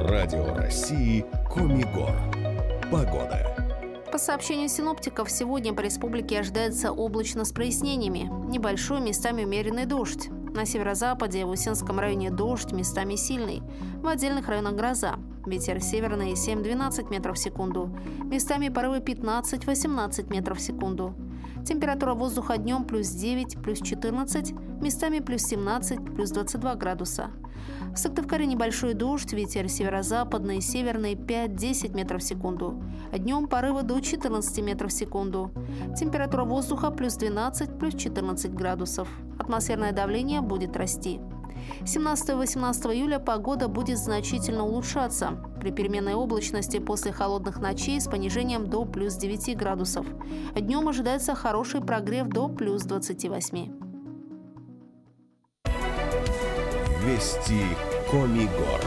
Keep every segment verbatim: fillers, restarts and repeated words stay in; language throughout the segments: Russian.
Радио России Коми-Гор. Погода. По сообщению синоптиков, сегодня по республике ожидается облачно с прояснениями. Небольшой, местами умеренный дождь. На северо-западе в Усинском районе дождь, местами сильный. В отдельных районах гроза. Ветер северный семь-двенадцать метров в секунду. Местами порывы пятнадцать-восемнадцать метров в секунду. Температура воздуха днем плюс девять, плюс четырнадцать, местами плюс семнадцать, плюс двадцать два градуса. В Сыктывкаре небольшой дождь, ветер северо-западный, северный пять-десять метров в секунду. Днем порывы до четырнадцати метров в секунду. Температура воздуха плюс двенадцать, плюс четырнадцать градусов. Атмосферное давление будет расти. семнадцатого-восемнадцатого июля погода будет значительно улучшаться. При переменной облачности после холодных ночей с понижением до плюс девяти градусов. Днем ожидается хороший прогрев до плюс двадцати восьми. Вести Коми-Гор.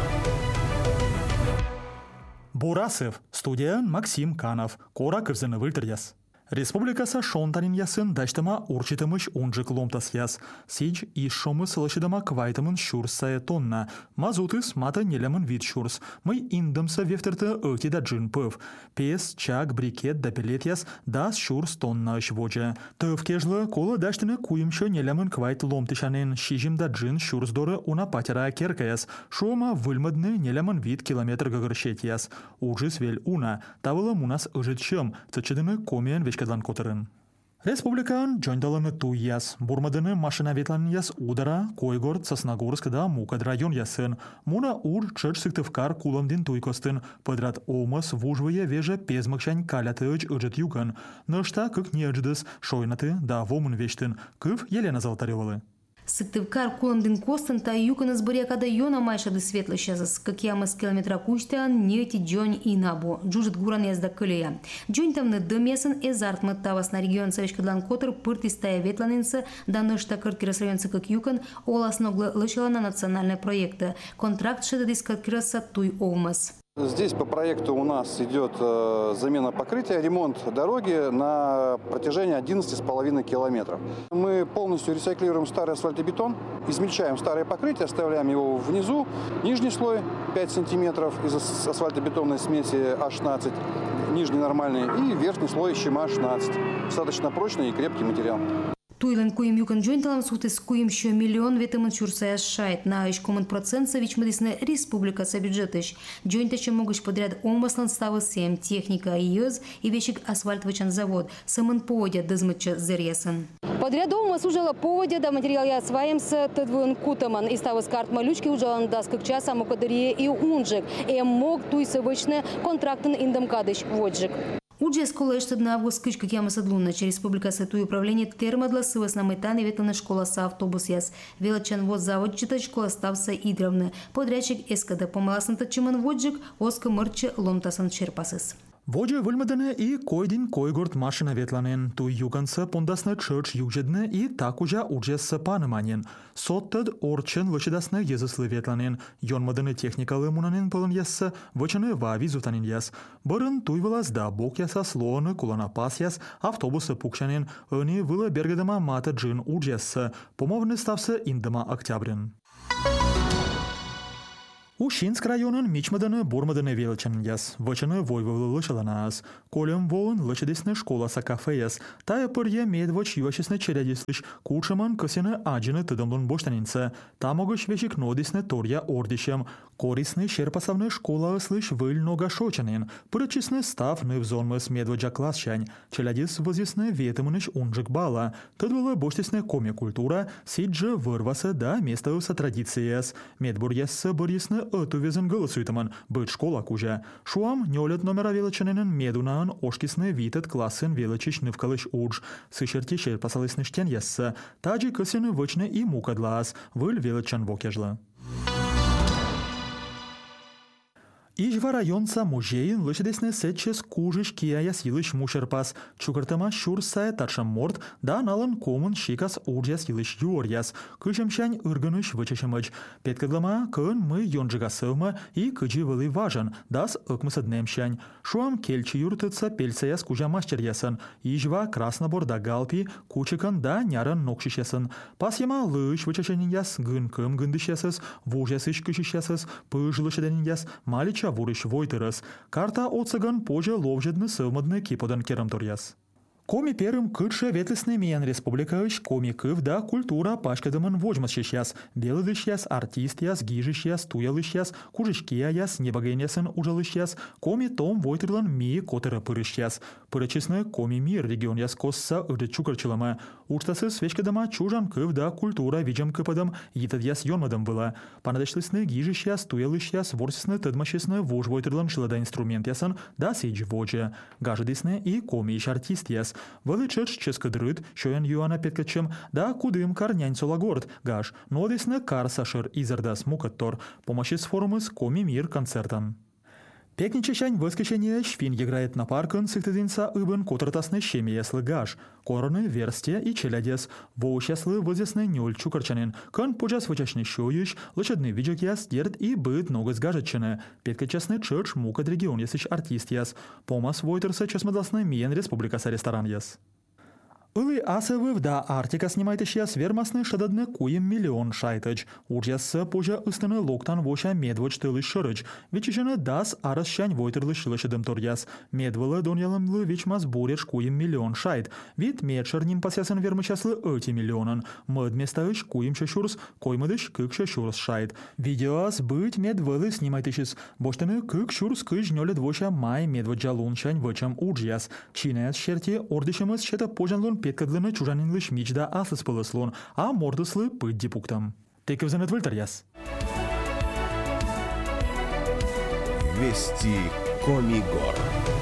Бурасев, студия Максим Канов, Кора Кырзыны Выльтеряс. Республикасы шонтанин ясын даштама урчитымыш унжик ломтас яс. Сидж и шомы сылышыдама квайтымын шурс сая тонна. Мазутыс мата нелемын вид шурс. Мы индымса вефтерты öti да джин пыв. Пес, чак, брикет да пелет яс дас шурс тонна ыш вожа. Тыв кежлы кола даштыны куйымшо нелемын квайт ломтышанын. Шижим да джин шурс доры уна патера керка яс. Шома выльмыдны нелемын вид километр гагыршет яс. Ужыс вель уна. Тавыла мунас ыжыт шым. Цычыдыны комиен вешка Котырын. Республикан жойндалыны туй яс. Бурмадыны машина ветлан яс удара, Койгород, Сосногорск да Мукад район ясын. Муна ур чыч Сыктывкар кулымдин туй костын. Подряд омыс вужвые веже пезмыкшань калятыч ыжыт юган. Нышта кык не ыждыс шойнаты да вомын вештын. Кыв Елена Золотаревалы. Сыктывкар кулымдин костын та юканы сбырякада йона майшады светло щазыс, как ямас километра кучтан нети джонь и набу. Джужит гуран язда кылея. Джонь тамны дымесын эзартмы тавас на регион Савичкадлан Котыр пырт истая ветланынсы, да нышта кырткирас районцы как юкан, олас ноглы лычала на национальные проекты. Контракт шедадис кырткираса туй овмас. Здесь по проекту у нас идет э, замена покрытия, ремонт дороги на протяжении одиннадцати с половиной километров. Мы полностью ресайклируем старый асфальтобетон, измельчаем старое покрытие, оставляем его внизу. Нижний слой пять сантиметров из асфальтобетонной смеси А шестнадцать, нижний нормальный, и верхний слой щема шестнадцать. Достаточно прочный и крепкий материал. Туйлен куим юкан джойнталам сутес куим шо миллион ветамын чурсая шайт на иш команд процент савич медисна республика са бюджетыш. Джойнтача могыш подряд омбаслан ставы семь техника иёз и вещик асфальтовичан завод. Самын поводя дызмыча зерьясан. Подряд омас ужала поводя да материал я осваемся тедвын кутаман и ставы скарт малючки ужалан да скакча самокадарие и унжик. Эм мог туйсы вычны контрактын индам-кадыш воджик. Уджес кола на август кычка кяма садлунна через республика сатуй управление термодла сывас на майтане ветлана школа са автобус яс. Велачан воз завод чита школа ставса идровны. Подрядчик эскада помаласан тачиман воджик оска мырче ломтасан черпасыс. Воджа выльмадыны и койдин Койгород машина ветланен. Туй юганса пондасны чырч югжедны и так уже уджесса паныманен. Соттад орчен лычедасны езыслы ветланен. Йонмадыны техникалы мунанен пылын ясса, вычыны вави зутанен яс. Бырын туй вылаз да бок яса слоаны кулана пас яс, автобусы пукшанен, ыни вылы бергедама мата джин уджесса, помовны ставсы индыма октябрин. Ушинск районын мичмадыны бурмадыны велчен яс, вычыны войвылы лычыланас. Колем волын лычедесны школаса кафе яс, тая пырье медвоч юачесны чередислыш, кучыман кысыны аджыны тыдымлын боштанинцы, тамогыш вешик нодисны торья ордишем, корисны шерпасавны школа слыш выль нога шочанин, пырычисны став нывзонмыс медводжа классчань, челядис возисны ветымыныш унжик бала, тыдвылы боштесны коми культура, сиджы вырвасы да местауса традицияс, медбур яссы бырьесны Эту везен голосуйтаман, быть школа кужа. Шуам нёлет номера величанен медунаан ошкисны витет классен величич нывкалыш удж. Сышерти шерпасалысны штен ясса. Таджи кысыны вычны и мукадлаас. Выль величан вокежла. Ижва районца музейин лышедесне сетчес кужиш кияя силыш мушерпас, чукартама шурсая татшам морд, да налан комын шикас урджас силыш юорьяс, кышемшань ыргыныш вычешемыч. Петкадлама кын мы йонжига сывма и кыджи вылы важен, дас ыкмысаднемшань. Шуам кельчи юртыца пельцаяс кужа мастерьясын, ижва красноборда галпи, кучикан да няран нокшишесын. Пас яма лыш вычешенияс гын кым гындышесыз, вужесыш кышишесыз, пыж лышеденияс, малич вурыш войтырыс. Карта оцыган позже ловжедны сывмадны киподан керам турьяс. Коми перым кытше ветлесный миян республикаыш коми кыв да культура пашкадымын вожмасшешяс, белыдышяс, артистяс, гижышяс, туялышяс, кужышкияяс, небагенясын ужалышяс, коми том войтырлан ми котыра пырышяс. Пырычысны коми мир регионяс косса ыды чукарчылама. Уштасы свечкадыма чужан кыв да культура виджам кыпадым йитадяс йонмадым была. Панадышлысны гижышяс, туялышяс, ворсысны тыдмашысны вож войтырлан шылада инструмент ясын да сейдж воджа. Гажадысны и коми иш артистяс. Величеч ческадрит, шоян юана петкачем, да кудым карнянь солагорд, гаш, нодисне кар сашыр изардас мукаттор, помощи с форумыс коми мир концертан. Пекничешань воскрешение швин играет на паркан сыктыдинца ыбын котыртасны шемияслы гаш, короны версте и челядес, воущаслы возясны нюль чукарчанин, кан поджас вычашны шоюш, лошадный виджокяс дерт и быт ногыз гажачаны, петкачасны чырч мукад регион ясыч артист яс, помас войтерса часмадасны миен республикаса ресторан яс. Улы асывы да Артика снимайтыш яс вермасны шададны куем миллион шайтыч. Уржясы позже ыстыны локтан воша медвоч тылыш шырыч. Вичишыны дас арас шань войтырлы шылышыдым турьяс. Медвылы донялымлы вичмас буреш куем миллион шайт. Вит медшыр ним пасясын вермычаслы öti миллионын. Мыд местаыш куем шашурс, коймыдыш кык шашурс шайт. Видеоас быть медвылы снимайтышыс. Боштыны кык шурс кыж нёлет воша май медводжалун шань вычам уржяс. Чинес шерти ордышымыз шета пожанлун петкадлыны чужанинлыш мичда асыс пылыслун, а мордыслы пыт дипуктам. Текевзанет выльтарьяс. Вести Комигор.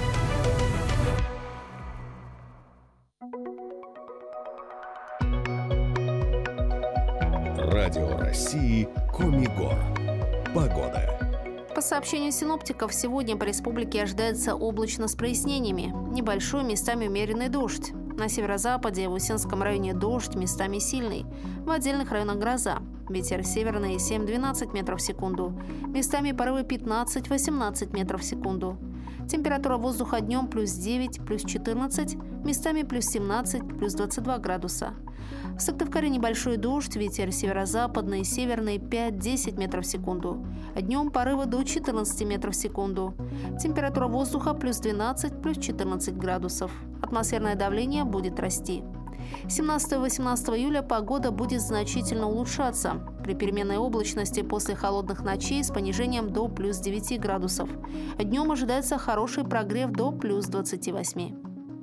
Радио России Комигор. Погода. По сообщению синоптиков, сегодня по республике ожидается облачно с прояснениями. Небольшой, местами умеренный дождь. На северо-западе в Усинском районе дождь, местами сильный. В отдельных районах гроза. Ветер северный семь-двенадцать метров в секунду. Местами порывы пятнадцать-восемнадцать метров в секунду. Температура воздуха днем плюс девять, плюс четырнадцать, местами плюс семнадцать, плюс двадцать два градуса. В Сыктывкаре небольшой дождь, ветер северо-западный, северный пять-десять метров в секунду. Днем порывы до четырнадцати метров в секунду. Температура воздуха плюс двенадцать, плюс четырнадцать градусов. Атмосферное давление будет расти. семнадцатого-восемнадцатого июля погода будет значительно улучшаться. При переменной облачности после холодных ночей с понижением до плюс девяти градусов. Днем ожидается хороший прогрев до плюс двадцати восьми.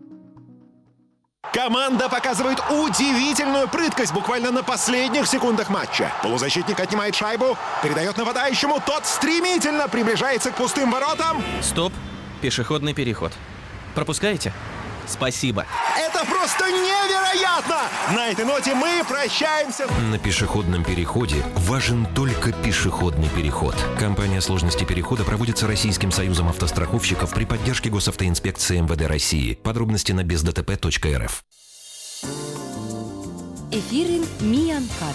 Команда показывает удивительную прыткость буквально на последних секундах матча. Полузащитник отнимает шайбу, передает нападающему, тот стремительно приближается к пустым воротам. Стоп, пешеходный переход. Пропускаете? Спасибо. Это просто невероятно! На этой ноте мы прощаемся. На пешеходном переходе важен только пешеходный переход. Компания «Сложности перехода» проводится Российским союзом автостраховщиков при поддержке госавтоинспекции эм вэ дэ России. Подробности на без дэ тэ пэ точка эр эф. Эфирин Миянкат.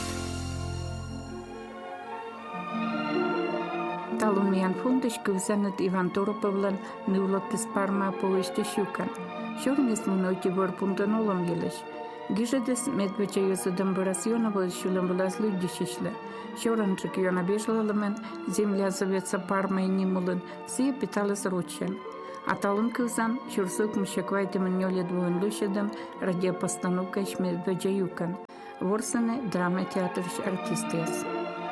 Талун Миян фондыш кывсанет Иван Тороповлан нылоттыс парма повышты щукан. Шорнес мунойти варпундан олам елеш. Гижедес медвеча юсадам барасьона шулам влас людишишле. Шоранчик юна бежлаламен, земля зовется пармой немулын, все питали срочен. А талун кывсан шурсук мшеквайтем нёле двоен лушедам радиопостановкой медвеча юкан. Ворсане драма театр артистес.